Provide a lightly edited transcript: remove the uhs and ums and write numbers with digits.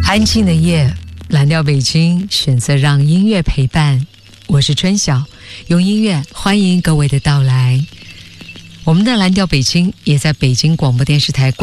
安静的夜，蓝调北京选择让音乐陪伴。我是春晓，用音乐欢迎各位的到来。我们的蓝调北京也在北京广播电视台